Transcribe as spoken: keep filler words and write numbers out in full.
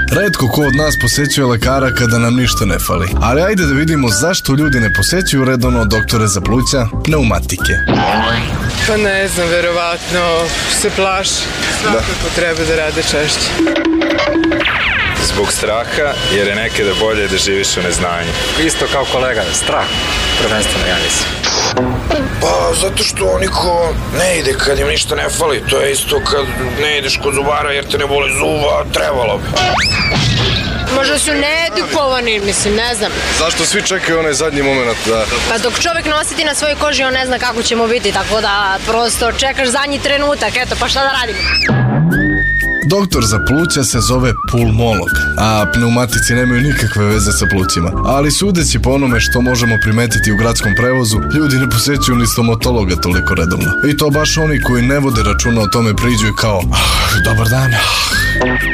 Retko ko od nas posećuje lekara kada nam ništa ne fali. Ali ajde da vidimo zašto ljudi ne posećuju redovno doktore za pluća, pneumatike. Pa ne znam, verovatno se plaši. Svakako treba da rade češće. Zbog straha, jer je nekada bolje da živiš u neznanju. Isto kao kolega, strah, prvenstveno ja mislim. Pa zato što niko ne ide kad im ništa ne fali, to je isto kad ne ideš kod zubara jer te ne boli zuba, trebalo bi. Možda su needukovani, mislim, ne znam. Zašto svi čekaju onaj zadnji moment da... Pa dok čovjek nositi na svojoj koži, on ne zna kako će mu biti, tako da prosto čekaš zadnji trenutak, eto, pa šta da radimo? Doktor za pluća se zove pulmolog, a pneumatici nemaju nikakve veze sa plućima. Ali sudeći po onome što možemo primetiti u gradskom prevozu, ljudi ne posećuju ni stomatologa toliko redovno. I to baš oni koji ne vode računa o tome priđu i kao, ah, dobar dan.